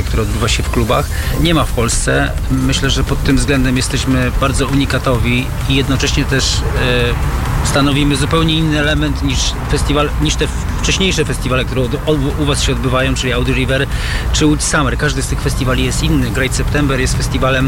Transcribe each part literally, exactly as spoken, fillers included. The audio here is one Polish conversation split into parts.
który odbywa się w klubach, nie ma w Polsce. Myślę, że pod tym względem jesteśmy bardzo unikatowi i jednocześnie też e, stanowimy zupełnie inny element niż festiwal, niż te wcześniejsze festiwale, które od, od, u was się odbywają, czyli Audi River czy Łódź Summer. Każdy z tych festiwali jest inny. Great September jest festiwalem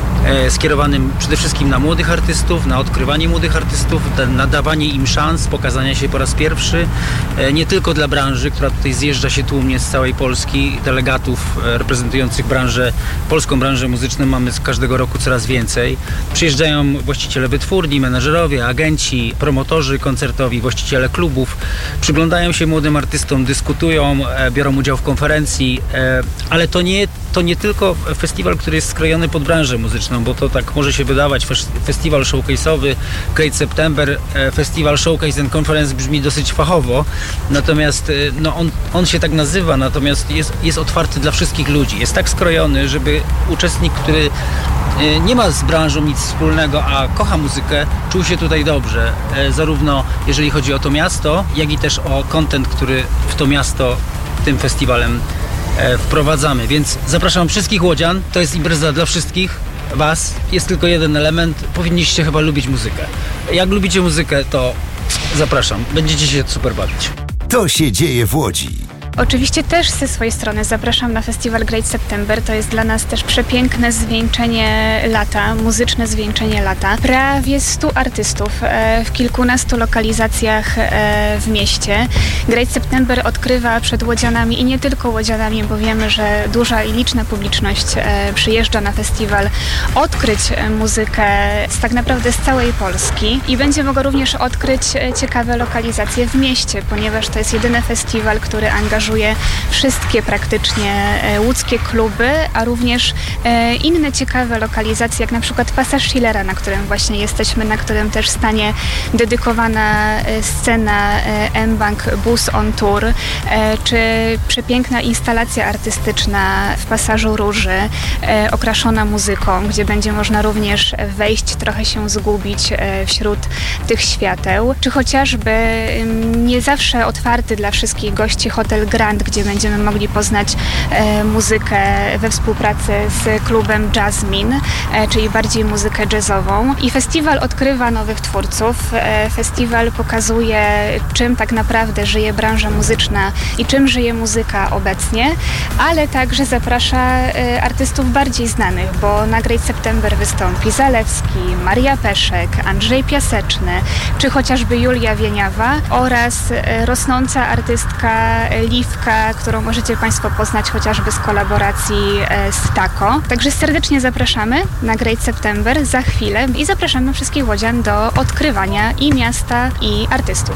e, skierowanym przede wszystkim na młodych artystów, na odkrywanie młodych artystów, na dawanie im szans pokazania się po raz pierwszy, e, nie tylko dla branży, która tutaj zjeżdża się tłumnie z całej Polski, delegatów e, reprezentujących branżę, polską branżę muzyczną mamy z każdego roku coraz więcej. Przyjeżdżają właściciele wytwórni, menedżerowie, agenci, promotorzy koncertowi, właściciele klubów, przyglądają się młodym artystom, dyskutują, e, biorą udział w konferencji, e, ale to nie, to nie tylko festiwal, który jest skrojony pod branżę muzyczną, bo to tak może się wydawać, festiwal showcase'owy, Great September, e, festiwal Showcase and Conference brzmi dosyć fachowo, natomiast e, no on, on się tak nazywa, natomiast jest, jest otwarty dla wszystkich ludzi, jest tak skrojony, żeby uczestnik, który e, nie ma z branżą nic wspólnego, a kocha muzykę, czuł się tutaj dobrze, e, zarówno jeżeli chodzi o to miasto, jak i też o content, który w to miasto tym festiwalem e, wprowadzamy. Więc zapraszam wszystkich łodzian. To jest impreza dla wszystkich was. Jest tylko jeden element. Powinniście chyba lubić muzykę. Jak lubicie muzykę, to zapraszam. Będziecie się super bawić. To się dzieje w Łodzi. Oczywiście też ze swojej strony zapraszam na festiwal Great September. To jest dla nas też przepiękne zwieńczenie lata, muzyczne zwieńczenie lata. Prawie stu artystów e, w kilkunastu lokalizacjach e, w mieście. Great September odkrywa przed łodzianami i nie tylko łodzianami, bo wiemy, że duża i liczna publiczność e, przyjeżdża na festiwal odkryć e, muzykę z tak naprawdę z całej Polski i będzie mogła również odkryć e, ciekawe lokalizacje w mieście, ponieważ to jest jedyny festiwal, który angażuje wszystkie praktycznie e, łódzkie kluby, a również e, inne ciekawe lokalizacje, jak na przykład Pasaż Schillera, na którym właśnie jesteśmy, na którym też stanie dedykowana e, scena e, M-Bank Bus on Tour, e, czy przepiękna instalacja artystyczna w Pasażu Róży, e, okraszona muzyką, gdzie będzie można również wejść, trochę się zgubić e, wśród tych świateł, czy chociażby e, nie zawsze otwarty dla wszystkich gości hotel Grand, gdzie będziemy mogli poznać e, muzykę we współpracy z klubem Jasmine, e, czyli bardziej muzykę jazzową. I festiwal odkrywa nowych twórców. E, festiwal pokazuje, czym tak naprawdę żyje branża muzyczna i czym żyje muzyka obecnie, ale także zaprasza e, artystów bardziej znanych, bo na Great September wystąpi Zalewski, Maria Peszek, Andrzej Piaseczny, czy chociażby Julia Wieniawa oraz e, rosnąca artystka Liwka, którą możecie Państwo poznać chociażby z kolaboracji z Taco. Także serdecznie zapraszamy na Great September za chwilę i zapraszamy wszystkich łodzian do odkrywania i miasta, i artystów.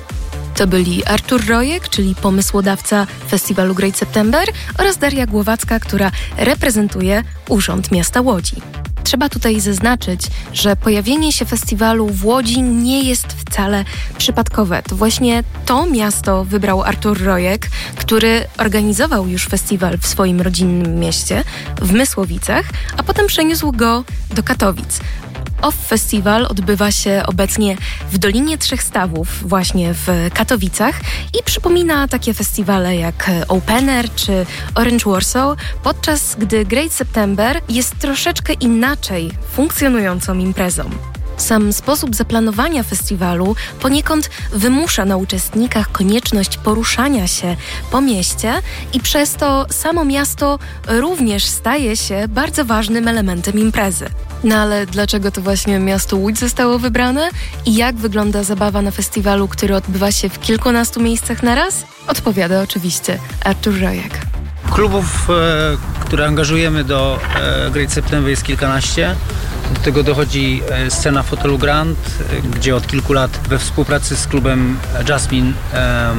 To byli Artur Rojek, czyli pomysłodawca festiwalu Great September, oraz Daria Głowacka, która reprezentuje Urząd Miasta Łodzi. Trzeba tutaj zaznaczyć, że pojawienie się festiwalu w Łodzi nie jest wcale przypadkowe. To właśnie to miasto wybrał Artur Rojek, który organizował już festiwal w swoim rodzinnym mieście, w Mysłowicach, a potem przeniósł go do Katowic. Off Festival odbywa się obecnie w Dolinie Trzech Stawów, właśnie w Katowicach, i przypomina takie festiwale jak Opener czy Orange Warsaw, podczas gdy Great September jest troszeczkę inaczej funkcjonującą imprezą. Sam sposób zaplanowania festiwalu poniekąd wymusza na uczestnikach konieczność poruszania się po mieście i przez to samo miasto również staje się bardzo ważnym elementem imprezy. No ale dlaczego to właśnie miasto Łódź zostało wybrane? I jak wygląda zabawa na festiwalu, który odbywa się w kilkunastu miejscach naraz? Odpowiada oczywiście Artur Rojek. Klubów, e, które angażujemy do e, Great September, jest kilkanaście. Do tego dochodzi e, scena w hotelu Grand, e, gdzie od kilku lat we współpracy z klubem Jasmine e,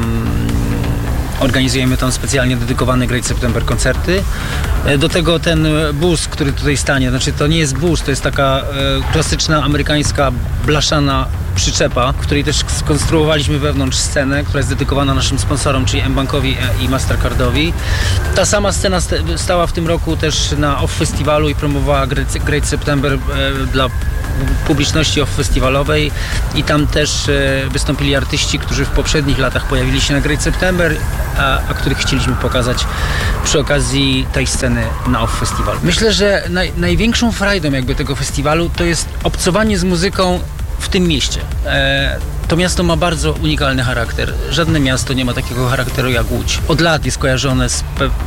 organizujemy tam specjalnie dedykowane Great September koncerty. E, do tego ten bus, który tutaj stanie, znaczy to nie jest bus, to jest taka e, klasyczna amerykańska blaszana przyczepa, w której też skonstruowaliśmy wewnątrz scenę, która jest dedykowana naszym sponsorom, czyli mBankowi i Mastercardowi. Ta sama scena stała w tym roku też na Off Festiwalu i promowała Great September dla publiczności off-festiwalowej i tam też e, wystąpili artyści, którzy w poprzednich latach pojawili się na Great September, a, a których chcieliśmy pokazać przy okazji tej sceny na off-festiwalu. Myślę, że naj, największą frajdą jakby tego festiwalu to jest obcowanie z muzyką w tym mieście. E, to miasto ma bardzo unikalny charakter. Żadne miasto nie ma takiego charakteru jak Łódź. Od lat jest kojarzone z,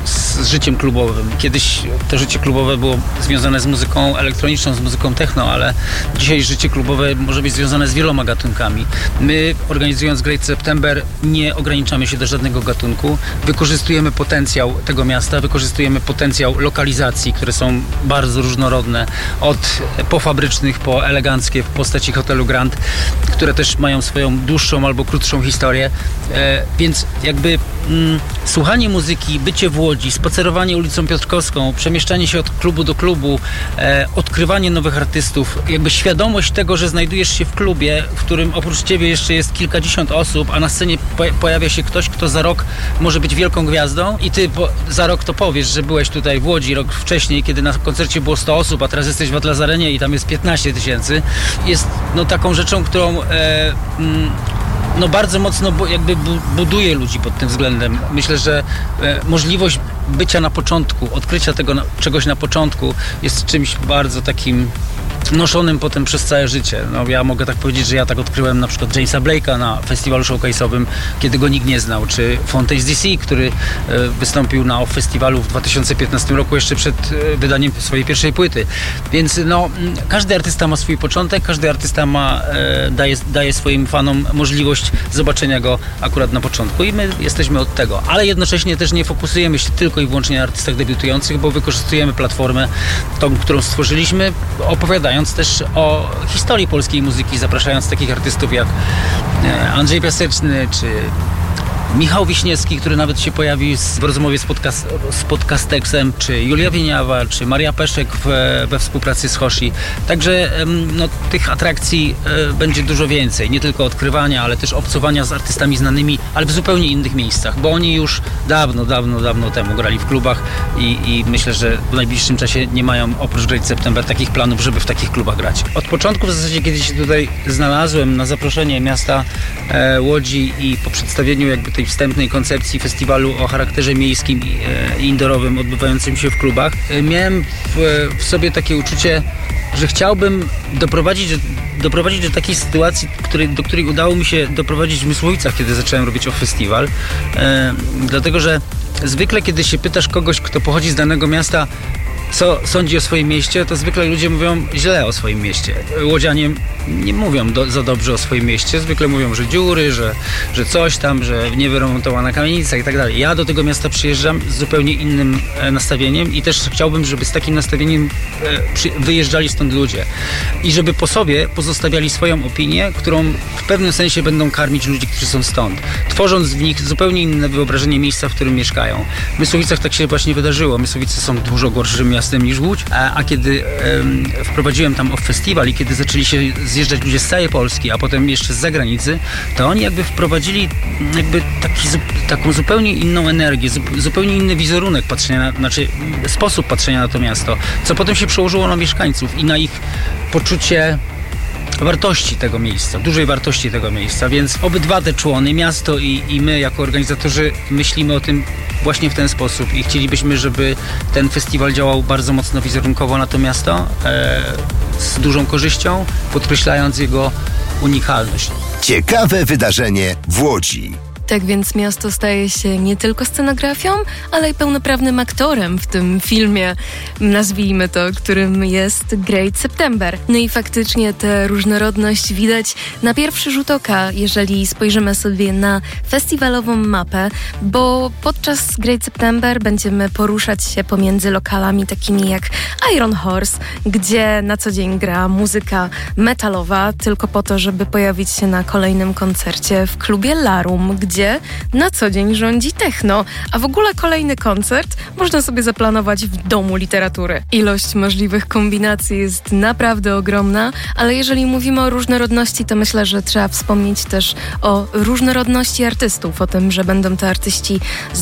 z życiem klubowym. Kiedyś to życie klubowe było związane z muzyką elektroniczną, z muzyką techno, ale dzisiaj życie klubowe może być związane z wieloma gatunkami. My, organizując Great September, nie ograniczamy się do żadnego gatunku. Wykorzystujemy potencjał tego miasta, wykorzystujemy potencjał lokalizacji, które są bardzo różnorodne. Od pofabrycznych po eleganckie w postaci hotelu Grand, które też mają swoją dłuższą albo krótszą historię. E, więc jakby mm, słuchanie muzyki, bycie w Łodzi, spacerowanie ulicą Piotrkowską, przemieszczanie się od klubu do klubu, e, odkrywanie nowych artystów, jakby świadomość tego, że znajdujesz się w klubie, w którym oprócz ciebie jeszcze jest kilkadziesiąt osób, a na scenie po- pojawia się ktoś, kto za rok może być wielką gwiazdą i ty po, za rok to powiesz, że byłeś tutaj w Łodzi rok wcześniej, kiedy na koncercie było sto osób, a teraz jesteś w Atlas Arenie i tam jest piętnaście tysięcy. Jest no taką rzeczą, którą e, mm, no bardzo mocno bu- jakby bu- buduje ludzi pod tym względem. Myślę, że e, możliwość bycia na początku, odkrycia tego na, czegoś na początku jest czymś bardzo takim noszonym potem przez całe życie. No, ja mogę tak powiedzieć, że ja tak odkryłem na przykład Jamesa Blake'a na festiwalu showcase'owym, kiedy go nikt nie znał, czy Fontaines D C, który e, wystąpił na festiwalu w dwa tysiące piętnastym roku, jeszcze przed e, wydaniem swojej pierwszej płyty. Więc no, m, każdy artysta ma swój początek, każdy artysta ma, e, daje, daje swoim fanom możliwość zobaczenia go akurat na początku i my jesteśmy od tego. Ale jednocześnie też nie fokusujemy się tylko i wyłącznie na artystach debiutujących, bo wykorzystujemy platformę, tą, którą stworzyliśmy, opowiadając też o historii polskiej muzyki, zapraszając takich artystów jak Andrzej Piaseczny, czy Michał Wiśniewski, który nawet się pojawił w rozmowie z, podcast, z Podcasteksem, czy Julia Wieniawa, czy Maria Peszek w, we współpracy z Hoshi. Także no, tych atrakcji e, będzie dużo więcej. Nie tylko odkrywania, ale też obcowania z artystami znanymi, ale w zupełnie innych miejscach, bo oni już dawno, dawno, dawno temu grali w klubach i, i myślę, że w najbliższym czasie nie mają oprócz Great September takich planów, żeby w takich klubach grać. Od początku w zasadzie, kiedy się tutaj znalazłem na zaproszenie miasta e, Łodzi i po przedstawieniu jakby tej wstępnej koncepcji festiwalu o charakterze miejskim i e, indoorowym odbywającym się w klubach, e, miałem w, w sobie takie uczucie, że chciałbym doprowadzić, doprowadzić do takiej sytuacji, której, do której udało mi się doprowadzić w Mysłowicach, kiedy zacząłem robić off festiwal. E, dlatego, że zwykle kiedy się pytasz kogoś, kto pochodzi z danego miasta, co sądzi o swoim mieście, to zwykle ludzie mówią źle o swoim mieście. Łodzianie nie mówią do, za dobrze o swoim mieście. Zwykle mówią, że dziury, że, że coś tam, że niewyremontowana kamienica i tak dalej. Ja do tego miasta przyjeżdżam z zupełnie innym e, nastawieniem i też chciałbym, żeby z takim nastawieniem e, przy, wyjeżdżali stąd ludzie. I żeby po sobie pozostawiali swoją opinię, którą w pewnym sensie będą karmić ludzi, którzy są stąd. Tworząc w nich zupełnie inne wyobrażenie miejsca, w którym mieszkają. W Mysłowicach tak się właśnie wydarzyło. Mysłowice są dużo gorszym miastem niż Łódź, a, a kiedy em, wprowadziłem tam off festiwal i kiedy zaczęli się zjeżdżać ludzie z całej Polski, a potem jeszcze z zagranicy, to oni jakby wprowadzili jakby taki, taką zupełnie inną energię, zupełnie inny wizerunek patrzenia, na, znaczy sposób patrzenia na to miasto, co potem się przełożyło na mieszkańców i na ich poczucie wartości tego miejsca, dużej wartości tego miejsca, więc obydwa te człony, miasto i, i my jako organizatorzy myślimy o tym właśnie w ten sposób i chcielibyśmy, żeby ten festiwal działał bardzo mocno wizerunkowo na to miasto, e, z dużą korzyścią, podkreślając jego unikalność. Ciekawe wydarzenie w Łodzi. Tak więc miasto staje się nie tylko scenografią, ale i pełnoprawnym aktorem w tym filmie, nazwijmy to, którym jest Great September. No i faktycznie tę różnorodność widać na pierwszy rzut oka, jeżeli spojrzymy sobie na festiwalową mapę, bo podczas Great September będziemy poruszać się pomiędzy lokalami takimi jak Iron Horse, gdzie na co dzień gra muzyka metalowa, tylko po to, żeby pojawić się na kolejnym koncercie w klubie Larum, gdzie gdzie na co dzień rządzi techno, a w ogóle kolejny koncert można sobie zaplanować w Domu Literatury. Ilość możliwych kombinacji jest naprawdę ogromna, ale jeżeli mówimy o różnorodności, to myślę, że trzeba wspomnieć też o różnorodności artystów, o tym, że będą to artyści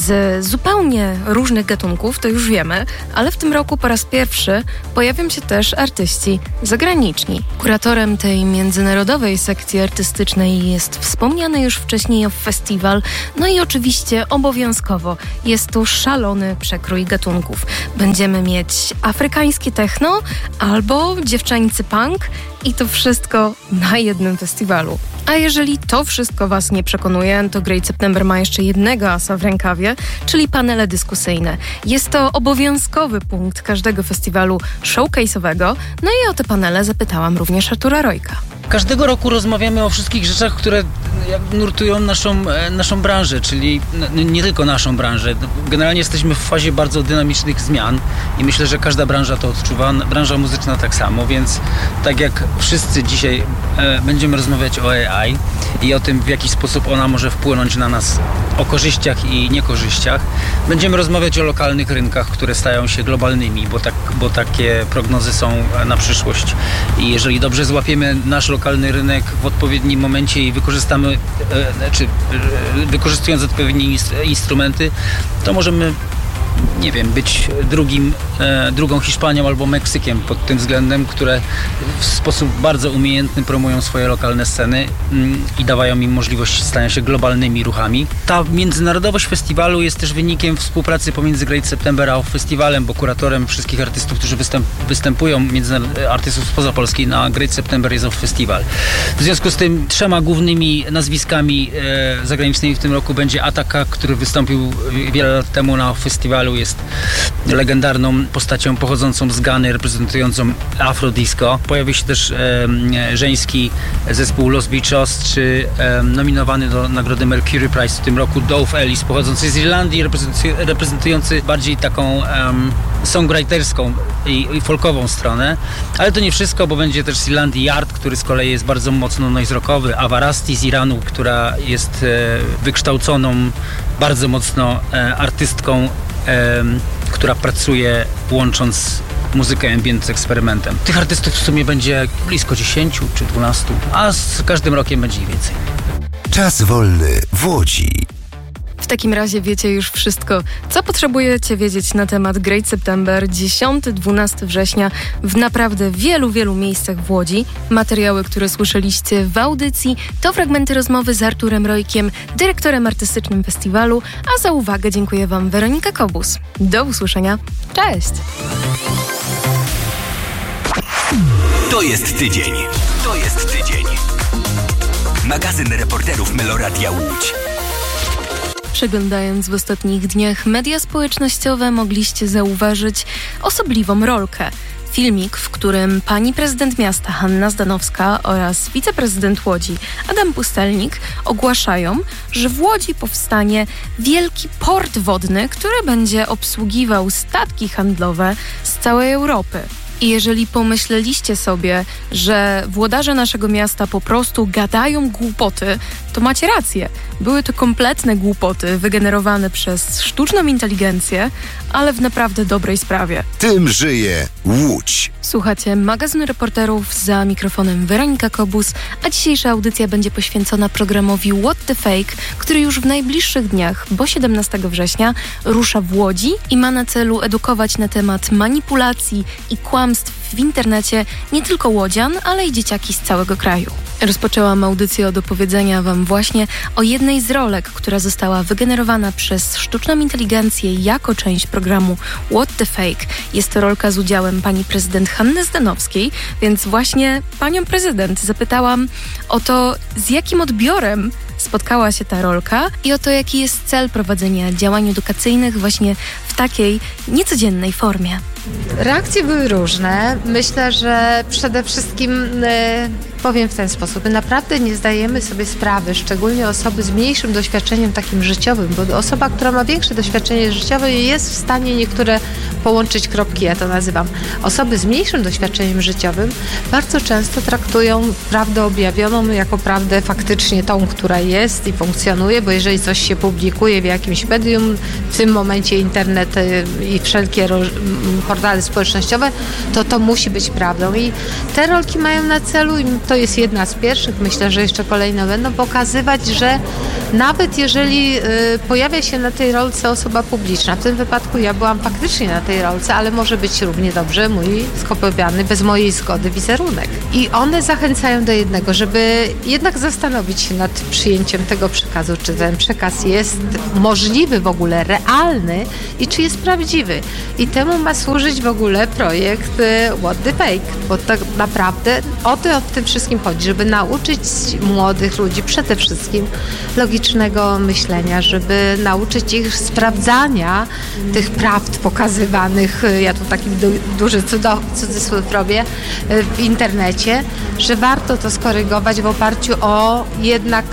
z zupełnie różnych gatunków, to już wiemy, ale w tym roku po raz pierwszy pojawią się też artyści zagraniczni. Kuratorem tej międzynarodowej sekcji artystycznej jest wspomniany już wcześniej festiwal, no i oczywiście obowiązkowo jest tu szalony przekrój gatunków. Będziemy mieć afrykańskie techno albo dziewczańcy punk i to wszystko na jednym festiwalu. A jeżeli to wszystko Was nie przekonuje, to Great September ma jeszcze jednego asa w rękawie, czyli panele dyskusyjne. Jest to obowiązkowy punkt każdego festiwalu showcase'owego, no i o te panele zapytałam również Artura Rojka. Każdego roku rozmawiamy o wszystkich rzeczach, które jakby nurtują naszą, naszą branżę, czyli nie tylko naszą branżę. Generalnie jesteśmy w fazie bardzo dynamicznych zmian i myślę, że każda branża to odczuwa, branża muzyczna tak samo, więc tak jak wszyscy dzisiaj e, będziemy rozmawiać o A I i o tym, w jaki sposób ona może wpłynąć na nas, o korzyściach i niekorzyściach. Będziemy rozmawiać o lokalnych rynkach, które stają się globalnymi, bo, tak, bo takie prognozy są na przyszłość. I jeżeli dobrze złapiemy nasz lokalny rynek w odpowiednim momencie i wykorzystamy, e, czy e, wykorzystując odpowiednie inst- instrumenty, to możemy, nie wiem, być drugim, e, drugą Hiszpanią albo Meksykiem pod tym względem, które w sposób bardzo umiejętny promują swoje lokalne sceny mm, i dawają im możliwość stania się globalnymi ruchami. Ta międzynarodowość festiwalu jest też wynikiem współpracy pomiędzy Great September a festiwalem, bo kuratorem wszystkich artystów, którzy występ, występują, międzynarod- artystów spoza Polski na Great September jest Festival. W związku z tym trzema głównymi nazwiskami e, zagranicznymi w tym roku będzie Ataka, który wystąpił wiele lat temu na festiwalu. Jest legendarną postacią pochodzącą z Gany, reprezentującą afrodisco. Pojawi się też e, żeński zespół Los Bichos, czy e, nominowany do nagrody Mercury Prize w tym roku Dove Ellis, pochodzący z Irlandii, reprezentujący, reprezentujący bardziej taką e, songwriterską i, i folkową stronę. Ale to nie wszystko, bo będzie też z Irlandii Yard, który z kolei jest bardzo mocno noise rockowy, Avarasti z Iranu, która jest e, wykształconą bardzo mocno e, artystką, E, która pracuje łącząc muzykę ambient z eksperymentem. Tych artystów w sumie będzie blisko dziesięciu czy dwunastu, a z każdym rokiem będzie ich więcej. Czas wolny w Łodzi. W takim razie wiecie już wszystko, co potrzebujecie wiedzieć na temat Great September dziesiątego do dwunastego września w naprawdę wielu, wielu miejscach w Łodzi. Materiały, które słyszeliście w audycji, to fragmenty rozmowy z Arturem Rojkiem, dyrektorem artystycznym festiwalu, a za uwagę dziękuję Wam Weronika Kobus. Do usłyszenia. Cześć! To jest tydzień. To jest tydzień. Magazyn reporterów Meloradia Łódź. Przeglądając w ostatnich dniach media społecznościowe, mogliście zauważyć osobliwą rolkę. Filmik, w którym pani prezydent miasta Hanna Zdanowska oraz wiceprezydent Łodzi Adam Pustelnik ogłaszają, że w Łodzi powstanie wielki port wodny, który będzie obsługiwał statki handlowe z całej Europy. I jeżeli pomyśleliście sobie, że włodarze naszego miasta po prostu gadają głupoty, to macie rację. Były to kompletne głupoty wygenerowane przez sztuczną inteligencję, ale w naprawdę dobrej sprawie. Tym żyje Łódź. Słuchacie magazynu reporterów, za mikrofonem Weronika Kobus, a dzisiejsza audycja będzie poświęcona programowi What the Fake, który już w najbliższych dniach, bo siedemnastego września, rusza w Łodzi i ma na celu edukować na temat manipulacji i kłamstw w internecie nie tylko łodzian, ale i dzieciaki z całego kraju. Rozpoczęłam audycję od opowiedzenia Wam właśnie o jednej z rolek, która została wygenerowana przez sztuczną inteligencję jako część programu What the Fake. Jest to rolka z udziałem pani prezydent Hanny Zdanowskiej, więc właśnie panią prezydent zapytałam o to, z jakim odbiorem spotkała się ta rolka i o to, jaki jest cel prowadzenia działań edukacyjnych właśnie w w takiej niecodziennej formie. Reakcje były różne. Myślę, że przede wszystkim e, powiem w ten sposób. My naprawdę nie zdajemy sobie sprawy, szczególnie osoby z mniejszym doświadczeniem takim życiowym, bo osoba, która ma większe doświadczenie życiowe, jest w stanie niektóre połączyć kropki, ja to nazywam. Osoby z mniejszym doświadczeniem życiowym bardzo często traktują prawdę objawioną jako prawdę faktycznie tą, która jest i funkcjonuje, bo jeżeli coś się publikuje w jakimś medium, w tym momencie internet i wszelkie portale społecznościowe, to to musi być prawdą. I te rolki mają na celu, i to jest jedna z pierwszych, myślę, że jeszcze kolejne będą, pokazywać, że nawet jeżeli y, pojawia się na tej rolce osoba publiczna, w tym wypadku ja byłam faktycznie na tej rolce, ale może być równie dobrze mój skopiowany bez mojej zgody wizerunek. I one zachęcają do jednego, żeby jednak zastanowić się nad przyjęciem tego przekazu, czy ten przekaz jest możliwy w ogóle, realny i czy jest prawdziwy. I temu ma służyć w ogóle projekt y, What the Fake, bo tak naprawdę o to w tym wszystkim chodzi, żeby nauczyć młodych ludzi przede wszystkim logicznego myślenia, żeby nauczyć ich sprawdzania tych prawd pokazywanych, ja tu taki du, duży cudo, cudzysłów robię, w internecie, że warto to skorygować w oparciu o jednak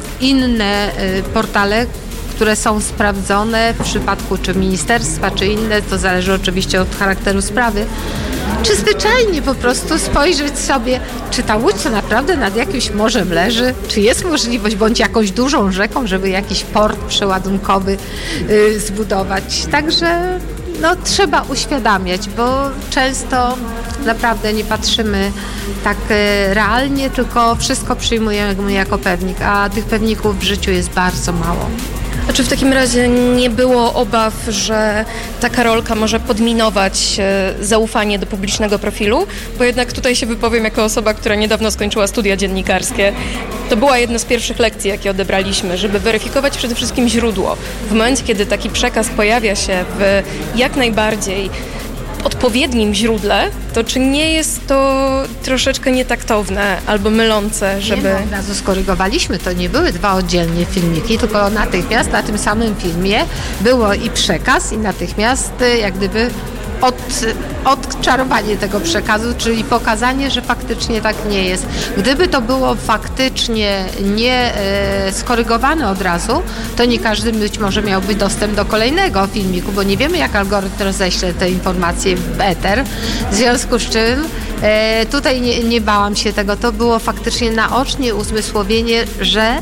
inne portale, które są sprawdzone w przypadku czy ministerstwa, czy inne, to zależy oczywiście od charakteru sprawy, czy zwyczajnie po prostu spojrzeć sobie, czy ta Łódź to naprawdę nad jakimś morzem leży, czy jest możliwość, bądź jakąś dużą rzeką, żeby jakiś port przeładunkowy y, zbudować. Także no, trzeba uświadamiać, bo często naprawdę nie patrzymy tak y, realnie, tylko wszystko przyjmujemy jako pewnik, a tych pewników w życiu jest bardzo mało. A czy w takim razie nie było obaw, że taka rolka może podminować zaufanie do publicznego profilu? Bo jednak tutaj się wypowiem jako osoba, która niedawno skończyła studia dziennikarskie. To była jedna z pierwszych lekcji, jakie odebraliśmy, żeby weryfikować przede wszystkim źródło. W momencie, kiedy taki przekaz pojawia się w jak najbardziej odpowiednim źródle, to czy nie jest to troszeczkę nietaktowne albo mylące, żeby... Nie, no, od razu skorygowaliśmy, to nie były dwa oddzielnie filmiki, tylko natychmiast na tym samym filmie było i przekaz, i natychmiast jak gdyby Od, odczarowanie tego przekazu, czyli pokazanie, że faktycznie tak nie jest. Gdyby to było faktycznie nie e, skorygowane od razu, to nie każdy być może miałby dostęp do kolejnego filmiku, bo nie wiemy, jak algorytm roześle te informacje w eter. W związku z czym e, tutaj nie, nie bałam się tego. To było faktycznie naocznie uzmysłowienie, że e,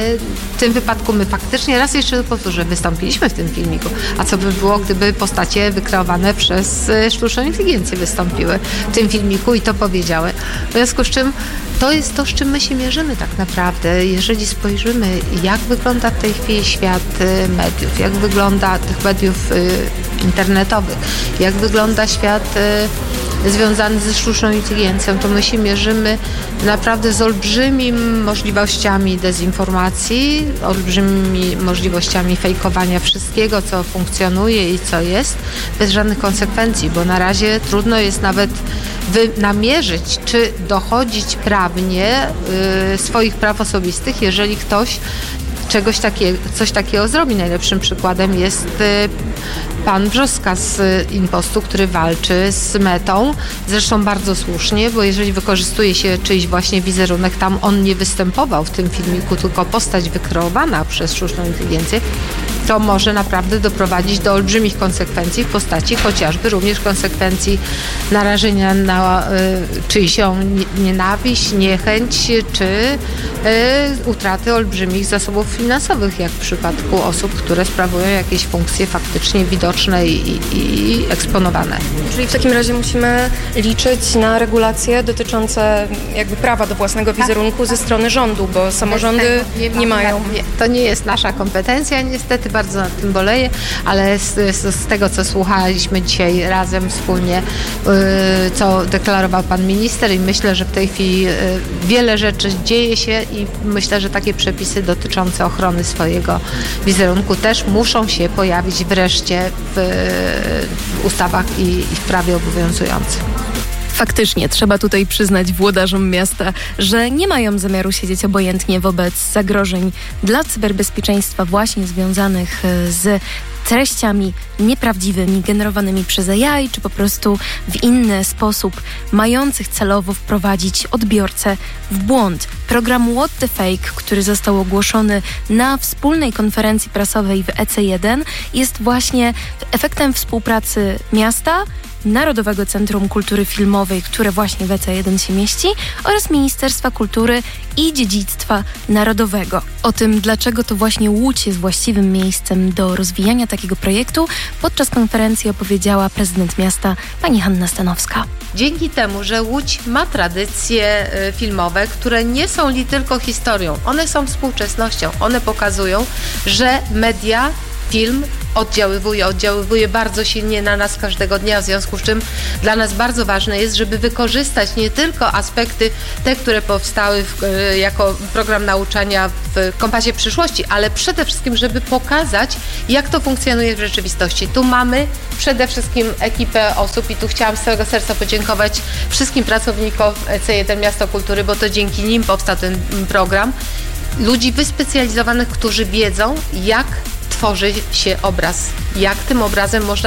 w tym wypadku my faktycznie, raz jeszcze powtórzę, wystąpiliśmy w tym filmiku. A co by było, gdyby postacie wykreowane przez z sztuczną inteligencję wystąpiły w tym filmiku i to powiedziały. W związku z czym to jest to, z czym my się mierzymy tak naprawdę. Jeżeli spojrzymy, jak wygląda w tej chwili świat mediów, jak wygląda tych mediów internetowych, jak wygląda świat związany ze sztuczną inteligencją, to my się mierzymy naprawdę z olbrzymimi możliwościami dezinformacji, olbrzymimi możliwościami fejkowania wszystkiego, co funkcjonuje i co jest, bez żadnych konsekwencji, bo na razie trudno jest nawet wy- namierzyć, czy dochodzić prawnie y, swoich praw osobistych, jeżeli ktoś czegoś takiego, coś takiego zrobi. Najlepszym przykładem jest y, pan Brzoska z Impostu, który walczy z Metą. Zresztą bardzo słusznie, bo jeżeli wykorzystuje się czyjś właśnie wizerunek, tam on nie występował w tym filmiku, tylko postać wykreowana przez sztuczną inteligencję, to może naprawdę doprowadzić do olbrzymich konsekwencji w postaci chociażby również konsekwencji narażenia na y, czyjsią nienawiść, niechęć, czy y, utraty olbrzymich zasobów finansowych, jak w przypadku osób, które sprawują jakieś funkcje faktycznie widoczne i, i, i eksponowane. Czyli w takim razie musimy liczyć na regulacje dotyczące jakby prawa do własnego wizerunku tak, ze strony rządu, bo samorządy nie, nie mają. Nie, to nie jest nasza kompetencja, niestety bardzo nad tym boleję, ale z, z, z tego, co słuchaliśmy dzisiaj razem wspólnie, yy, co deklarował pan minister i myślę, że w tej chwili yy, wiele rzeczy dzieje się i myślę, że takie przepisy dotyczące ochrony swojego wizerunku też muszą się pojawić wreszcie w, w ustawach i, i w prawie obowiązującym. Faktycznie, trzeba tutaj przyznać włodarzom miasta, że nie mają zamiaru siedzieć obojętnie wobec zagrożeń dla cyberbezpieczeństwa właśnie związanych z treściami nieprawdziwymi, generowanymi przez A I, czy po prostu w inny sposób mających celowo wprowadzić odbiorcę w błąd. Program What the Fake, który został ogłoszony na wspólnej konferencji prasowej w E C jeden, jest właśnie efektem współpracy miasta, Narodowego Centrum Kultury Filmowej, które właśnie w E C jeden się mieści, oraz Ministerstwa Kultury i Dziedzictwa Narodowego. O tym, dlaczego to właśnie Łódź jest właściwym miejscem do rozwijania takiego projektu, podczas konferencji opowiedziała prezydent miasta pani Hanna Stanowska. Dzięki temu, że Łódź ma tradycje filmowe, które nie są li tylko historią, one są współczesnością. One pokazują, że media, film oddziaływuje, oddziaływuje bardzo silnie na nas każdego dnia, w związku z czym dla nas bardzo ważne jest, żeby wykorzystać nie tylko aspekty te, które powstały w, jako program nauczania w Kompasie Przyszłości, ale przede wszystkim, żeby pokazać, jak to funkcjonuje w rzeczywistości. Tu mamy przede wszystkim ekipę osób i tu chciałam z całego serca podziękować wszystkim pracownikom E C jeden Miasto Kultury, bo to dzięki nim powstał ten program. Ludzi wyspecjalizowanych, którzy wiedzą, jak tworzy się obraz, jak tym obrazem można